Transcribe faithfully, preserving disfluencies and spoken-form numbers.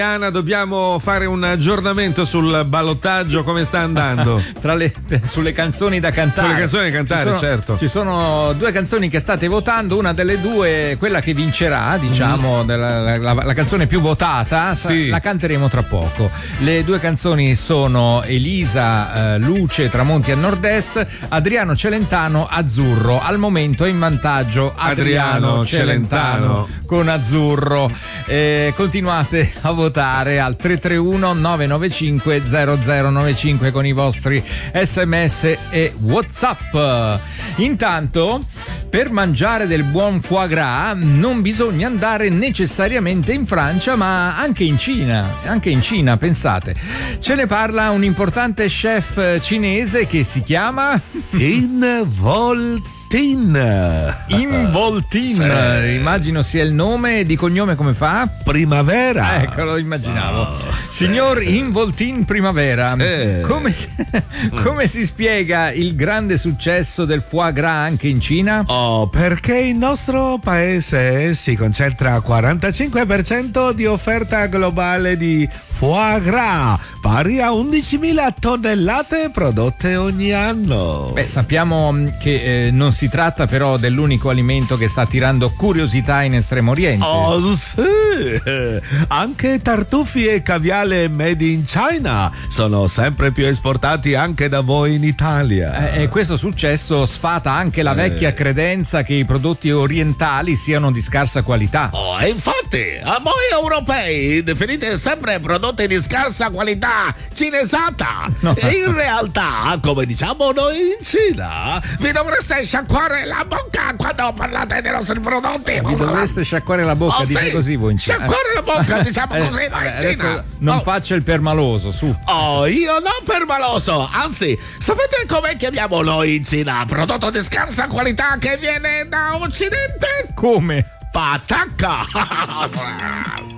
Anna, dobbiamo fare un aggiornamento sul ballottaggio, come sta andando? Tra le, sulle canzoni da cantare. Sulle canzoni da cantare, ci sono, certo. Ci sono due canzoni che state votando, una delle due, quella che vincerà, diciamo, mm. della, la, la, la canzone più votata, sì. La canteremo tra poco. Le due canzoni sono Elisa, eh, Luce, Tramonti a Nord-Est, Adriano Celentano, Azzurro. Al momento è in vantaggio Adriano, Adriano Celentano, Celentano con Azzurro. Eh, continuate a votare al tre tre uno nove nove cinque zero zero nove cinque con i vostri sms e WhatsApp. Intanto, per mangiare del buon foie gras non bisogna andare necessariamente in Francia, ma anche in Cina. Anche in Cina, pensate. Ce ne parla un importante chef cinese che si chiama Involtin. Involtin, sì. Immagino sia il nome, di cognome come fa? Primavera. Ecco, lo immaginavo. Oh, signor sì. Involtin Primavera, sì. come, si, come si spiega il grande successo del foie gras anche in Cina? Oh, perché il nostro paese si concentra al quarantacinque per cento di offerta globale di foie gras, pari a undicimila tonnellate prodotte ogni anno. Beh, sappiamo che eh, non si tratta però dell'unico alimento che sta attirando curiosità in Estremo Oriente. Oh sì, anche tartufi e caviale made in China sono sempre più esportati anche da voi in Italia. E eh, questo successo sfata anche sì. la vecchia credenza che i prodotti orientali siano di scarsa qualità. Oh, e infatti, a voi europei definite sempre prodotti di scarsa qualità cinesata. No. In realtà, come diciamo noi in Cina, vi dovreste sciacquare la bocca quando parlate dei nostri prodotti. Vi dovreste sciacquare la bocca, oh, dite sì. così voi in Cina. Sciacquare eh. la bocca, diciamo eh, così, noi in Cina. Non oh. faccia il permaloso, su. Oh, io non permaloso, anzi, sapete come chiamiamo noi in Cina? Prodotto di scarsa qualità che viene da Occidente? Come? Patacca!